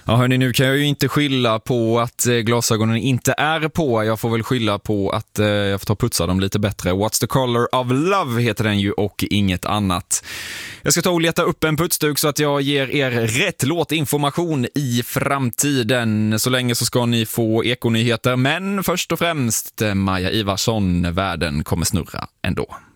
Ja hörni, nu kan jag ju inte skylla på att glasögonen inte är på. Jag får väl skylla på att jag får ta och putsa dem lite bättre. What's the color of love heter den ju och inget annat. Jag ska ta och leta upp en putsduk så att jag ger er rätt låtinformation i framtiden. Så länge så ska ni få ekonyheter, men först och främst Maja Ivarsson, världen kommer snurra ändå.